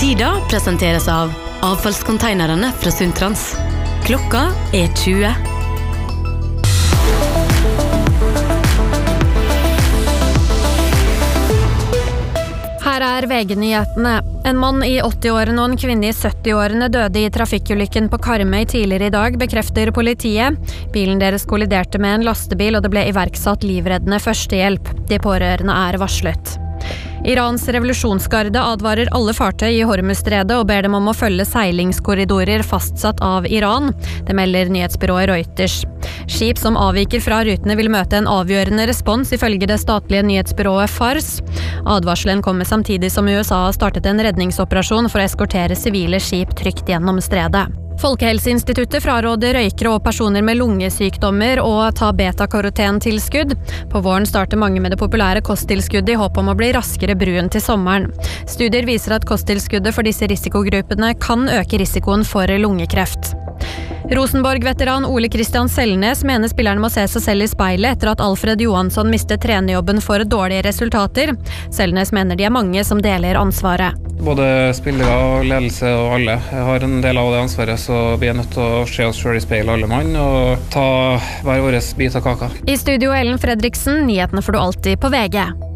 Tida presenteres av avfallskonteinerne fra Sundtrans. Klokka 20. Her VG-nyhetene. En mann i 80-årene og en kvinne i 70-årene døde i trafikkulykken på Karmøy tidligere i dag, bekrefter politiet. Bilen deres kolliderte med en lastebil, og det ble iverksatt livreddende førstehjelp. De pårørende varslet. Irans revolusjonsgarde advarer alle fartøy i Hormuzstredet og ber dem om å følge seilingskorridorer fastsatt av Iran. Det melder nyhetsbyrået Reuters. Skip som avviker fra rutene vil møte en avgjørende respons ifølge det statlige nyhetsbyrået Fars. Advarselen kommer samtidig som USA har startet en redningsoperasjon for å eskortere sivile skip trygt gjennom stredet. Folkehelseinstituttet fraråder røykere og personer med lungesykdommer å ta beta-karotentilskudd. På våren starter mange med det populære kosttilskuddet i håp om å bli raskere brun til sommeren. Studier viser at kosttilskuddet for disse risikogruppene kan øke risikoen for lungekreft. Rosenborg-veteran Ole Kristian Selnes mener spillerne må se seg selv i speilet etter at Alfred Johansson mistet trenerjobben for dårlige resultater. Selnes mener de mange som deler ansvaret. Både spillere og ledelse og alle har en del av det ansvaret, så vi nødt til å se oss selv i speilet alle mann og ta hver vår bit av kaka. I studio Ellen Fredriksen, nyhetene får du alltid på VG.